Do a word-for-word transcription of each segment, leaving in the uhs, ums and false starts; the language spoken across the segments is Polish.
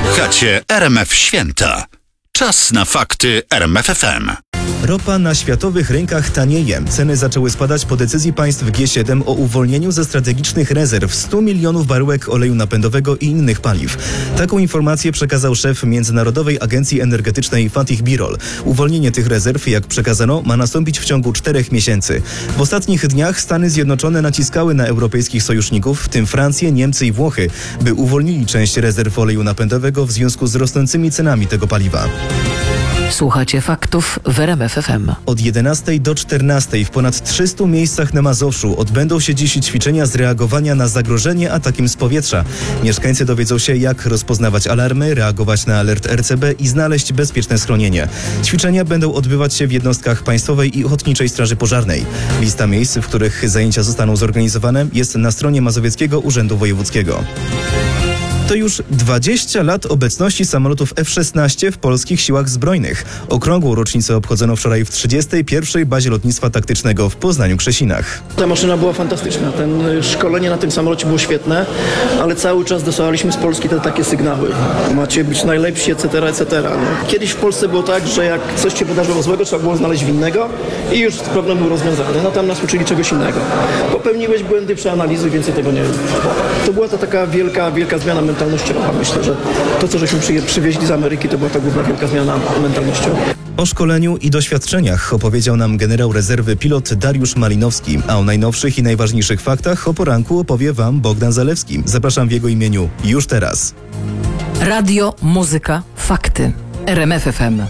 Słuchacie R M F Święta. Czas na fakty R M F F M. Ropa na światowych rynkach tanieje. Ceny zaczęły spadać po decyzji państw G siedem o uwolnieniu ze strategicznych rezerw stu milionów baryłek oleju napędowego i innych paliw. Taką informację przekazał szef Międzynarodowej Agencji Energetycznej Fatih Birol. Uwolnienie tych rezerw, jak przekazano, ma nastąpić w ciągu czterech miesięcy. W ostatnich dniach Stany Zjednoczone naciskały na europejskich sojuszników, w tym Francję, Niemcy i Włochy, by uwolnili część rezerw oleju napędowego w związku z rosnącymi cenami tego paliwa. Słuchacie faktów w R M F F M. Od jedenastej do czternastej w ponad trzystu miejscach na Mazowszu odbędą się dziś ćwiczenia z reagowania na zagrożenie atakiem z powietrza. Mieszkańcy dowiedzą się, jak rozpoznawać alarmy, reagować na alert R C B i znaleźć bezpieczne schronienie. Ćwiczenia będą odbywać się w jednostkach Państwowej i Ochotniczej Straży Pożarnej. Lista miejsc, w których zajęcia zostaną zorganizowane, jest na stronie Mazowieckiego Urzędu Wojewódzkiego. To już dwadzieścia lat obecności samolotów F szesnaście w polskich siłach zbrojnych. Okrągłą rocznicę obchodzono wczoraj w trzydziestej pierwszej bazie lotnictwa taktycznego w Poznaniu-Krzesinach. Ta maszyna była fantastyczna. Ten szkolenie na tym samolocie było świetne, ale cały czas dostawaliśmy z Polski te takie sygnały. Macie być najlepsi, et cetera, et cetera. No. Kiedyś w Polsce było tak, że jak coś się wydarzyło złego, trzeba było znaleźć winnego i już problem był rozwiązany. No tam nas uczyli czegoś innego. Popełniłeś błędy, przeanalizuj, więcej tego nie. To była to taka wielka, wielka zmiana mentalnościowa. Myślę, że to, co żeśmy przy, przywieźli z Ameryki, to była ta główna wielka zmiana mentalnościowa. O szkoleniu i doświadczeniach opowiedział nam generał rezerwy pilot Dariusz Malinowski, a o najnowszych i najważniejszych faktach o poranku opowie wam Bogdan Zalewski. Zapraszam w jego imieniu już teraz. Radio, muzyka, fakty. R M F F M.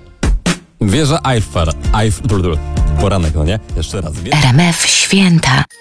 Wieża Eiffel. Eiffel. Poranek, no nie? Jeszcze raz. R M F Święta.